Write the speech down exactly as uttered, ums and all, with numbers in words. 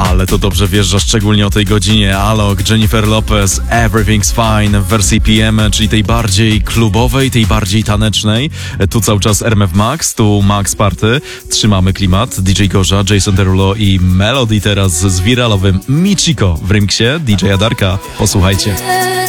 Ale to dobrze wjeżdża, szczególnie o tej godzinie. Alok, Jennifer Lopez, Everything's Fine w wersji P M, czyli tej bardziej klubowej, tej bardziej tanecznej. Tu cały czas R M F Max, tu Max Party. Trzymamy klimat. D J Gorza, Jason Derulo i Melody teraz z wiralowym Michiko w remiksie D J Darka. Posłuchajcie.